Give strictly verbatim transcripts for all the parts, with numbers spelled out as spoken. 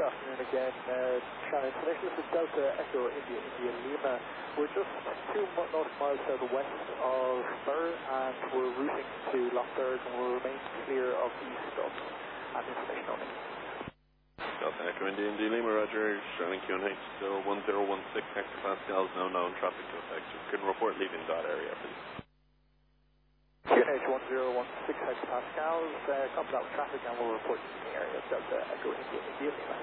afternoon again. Uh, Shannon, this is Delta Echo India, India Lima. We're just two nautical miles southwest of Burr, and we're routing to Lochberg, and we'll remain clear of east of and information only. Delta Echo India, India Lima, Roger. Shannon Q N H zero one zero one six hectopascals, no known traffic to effect. You can report leaving that area, please. Q N H one zero one six hectopascals, uh, comes out with traffic, and we'll report to the area of Delta Echo India, India Lima.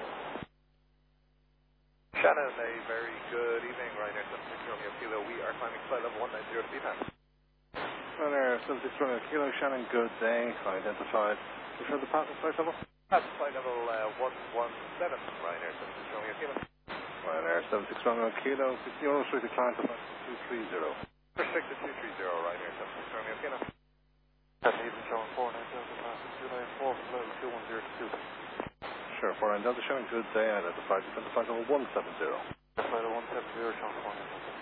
Shannon, a very good evening, Ryanair seven six Romeo Kilo. We are climbing flight level one nine zero speed time. Ryanair seven six Romeo Kilo, Shannon, good day. Identified. You sure the passing flight level? Passing flight level uh, one one seven, Ryanair seven six Romeo Kilo. Ryanair seven six Romeo Kilo, sixty euros for the client to two three zero. Restricted two three zero, Ryanair seven six Romeo Kilo. That's even showing four nine Delta passing two nine four from level two one zero two. Sure, four nine Delta showing good day. Identified. Identified level one seven zero. Flight one seven zero showing four nine Delta.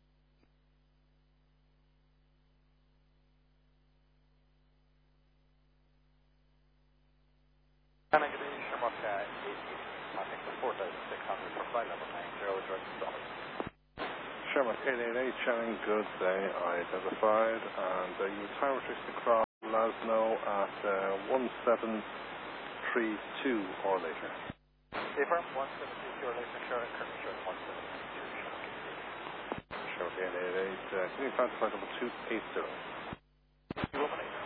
Can I get a Shamrock uh, I think the four thousand six hundred for flight level nine zero direct to Solid. Sherman eight eight eight, Shannon, good day, identified, and uh, you time restriction across Lasno at uh, one seven three two or later. Affirm, one seven three two or later, Sherman, currently showing one seven three two, Sherman eight eight eight, uh, can you find the flight level two eight zero? two one eight.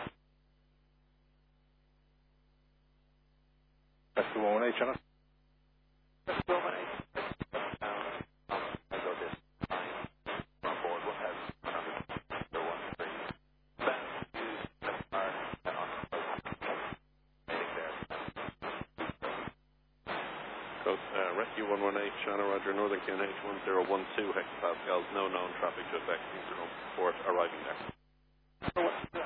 That's the one one eight, Shannon. That's two one eight. I go this. On board one thousand one hundred, zero one three. Then use seven R, then on. Heading there. Code uh, Rescue one one eight, Shannon, Roger, Northern Q N H one zero one two hectopascals, no known traffic to effect. Please report arriving there.